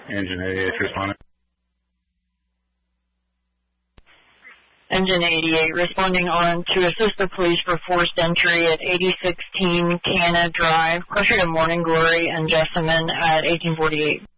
Engine 88 responding. Engine 88 responding on to assist the police for forced entry at 8616 Canna Drive, closer to Morning Glory and Jessamine at 1848.